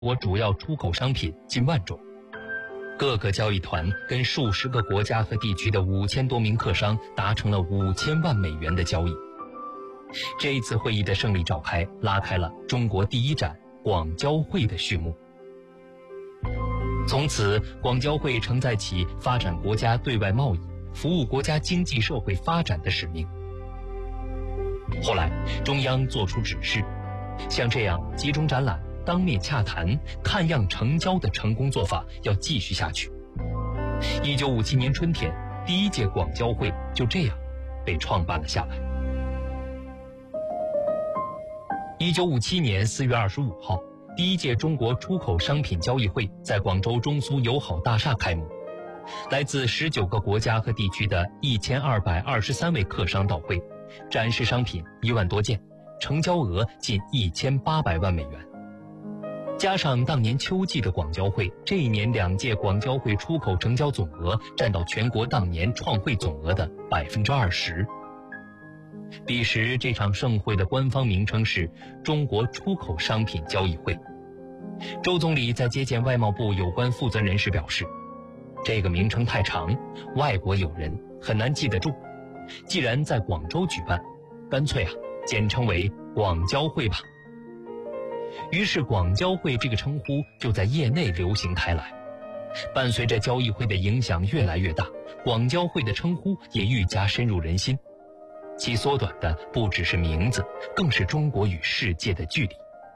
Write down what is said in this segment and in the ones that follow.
国主要出口商品近万种。各个交易团跟数十个国家和地区的5000多名客商达成了5000万美元的交易。这一次会议的胜利召开，拉开了中国第一展广交会的序幕。从此，广交会承载起发展国家对外贸易、服务国家经济社会发展的使命。后来，中央作出指示，像这样集中展览、当面洽谈、看样成交的成功做法要继续下去。1957年春天，第一届广交会就这样被创办了下来。1957年4月25号，第一届中国出口商品交易会在广州中苏友好大厦开幕。来自19个国家和地区的1223位客商到会，展示商品1万多件，成交额近1800万美元。加上当年秋季的广交会，这一年2届广交会出口成交总额占到全国当年创会总额的20%。彼时这场盛会的官方名称是中国出口商品交易会。周总理在接见外贸部有关负责人时表示，这个名称太长，外国友人很难记得住，既然在广州举办，干脆简称为广交会吧。于是广交会这个称呼就在业内流行开来。伴随着交易会的影响越来越大，广交会的称呼也愈加深入人心，其缩短的不只是名字，更是中国与世界的距离。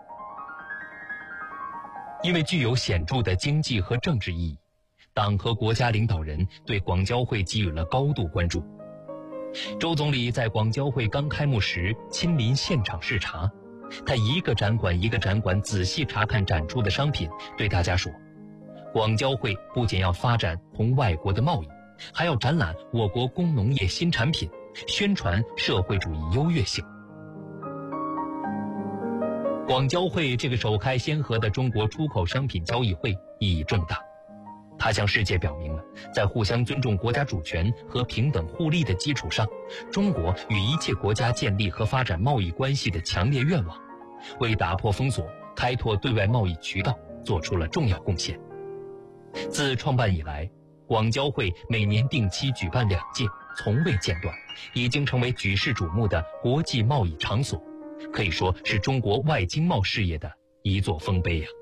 因为具有显著的经济和政治意义，党和国家领导人对广交会给予了高度关注。周总理在广交会刚开幕时亲临现场视察，他一个展馆一个展馆仔细查看展出的商品，对大家说，广交会不仅要发展同外国的贸易，还要展览我国工农业新产品，宣传社会主义优越性。广交会这个首开先河的中国出口商品交易会意义重大，它向世界表明了在互相尊重国家主权和平等互利的基础上，中国与一切国家建立和发展贸易关系的强烈愿望，为打破封锁、开拓对外贸易渠道做出了重要贡献。自创办以来，广交会每年定期举办2届，从未间断，已经成为举世瞩目的国际贸易场所，可以说是中国外经贸事业的一座丰碑呀。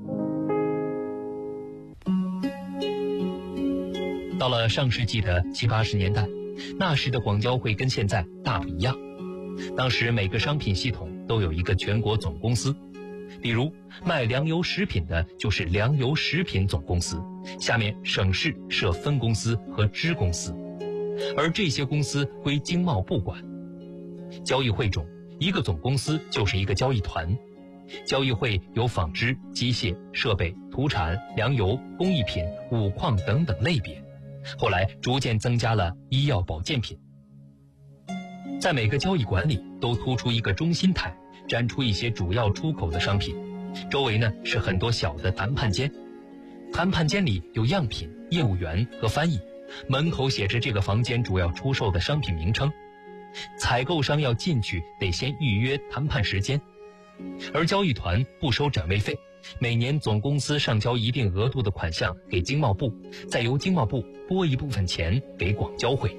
到了上世纪的70、80年代，那时的广交会跟现在大不一样。当时每个商品系统都有一个全国总公司，比如卖粮油食品的就是粮油食品总公司，下面省市设分公司和支公司，而这些公司归经贸部管。交易会中，一个总公司就是一个交易团。交易会有纺织、机械、设备、土产、粮油、工艺品、五矿等等类别，后来逐渐增加了医药保健品。在每个交易馆里都突出一个中心台，展出一些主要出口的商品，周围呢是很多小的谈判间，谈判间里有样品、业务员和翻译，门口写着这个房间主要出售的商品名称。采购商要进去得先预约谈判时间，而交易团不收展位费，每年总公司上交一定额度的款项给经贸部，再由经贸部拨一部分钱给广交会。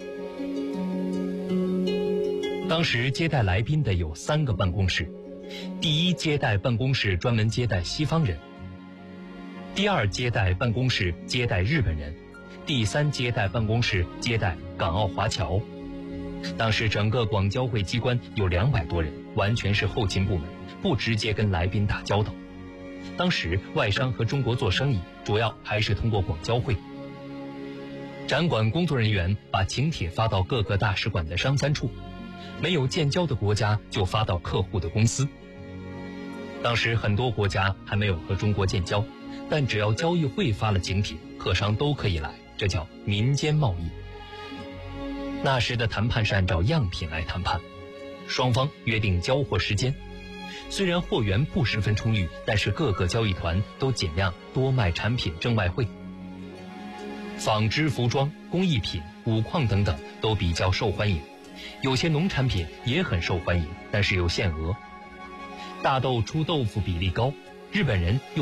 当时接待来宾的有3个办公室，第一接待办公室专门接待西方人，第2接待办公室接待日本人，第3接待办公室接待港澳华侨。当时整个广交会机关有200多人，完全是后勤部门，不直接跟来宾打交道。当时外商和中国做生意主要还是通过广交会。展馆工作人员把请帖发到各个大使馆的商参处，没有建交的国家就发到客户的公司。当时很多国家还没有和中国建交，但只要交易会发了请帖，客商都可以来，这叫民间贸易。那时的谈判是按照样品来谈判，双方约定交货时间。虽然货源不十分充裕，但是各个交易团都尽量多卖产品挣外汇。纺织、服装、工艺品、五矿等等都比较受欢迎，有些农产品也很受欢迎，但是有限额。大豆出豆腐比例高， 日本人